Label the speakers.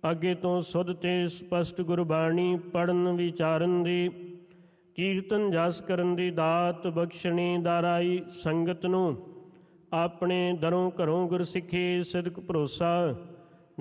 Speaker 1: ਅੱਗੇ ਤੋਂ ਸੁਧ ਤੇ ਸਪਸ਼ਟ ਗੁਰਬਾਣੀ ਪੜਨ ਵਿਚਾਰਨ ਦੀ, ਕੀਰਤਨ ਜਸ ਕਰਨ ਦੀ ਦਾਤ ਬਖਸ਼ਣੀ ਦਾਰਾਈ। ਸੰਗਤ ਨੂੰ ਆਪਣੇ ਦਰੋਂ ਘਰੋਂ ਗੁਰਸਿੱਖੀ ਸਿਦਕ ਭਰੋਸਾ